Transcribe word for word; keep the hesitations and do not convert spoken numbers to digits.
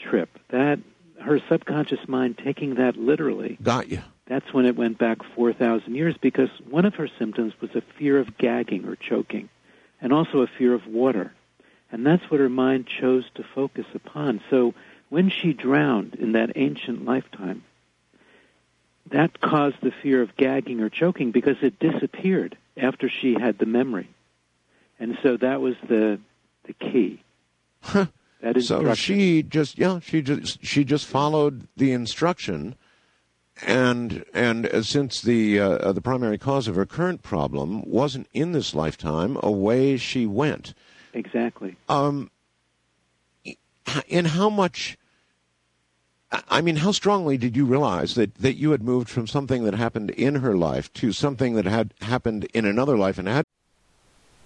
trip, that her subconscious mind taking that literally, got you. That's when it went back four thousand years, because one of her symptoms was a fear of gagging or choking, and also a fear of water. And that's what her mind chose to focus upon. So when she drowned in that ancient lifetime, that caused the fear of gagging or choking because it disappeared after she had the memory. And so that was the the key. Huh. That so she just yeah she just she just followed the instruction, and and uh, since the uh, the primary cause of her current problem wasn't in this lifetime, away she went. Exactly. Um. In how much? I mean, how strongly did you realize that, that you had moved from something that happened in her life to something that had happened in another life and had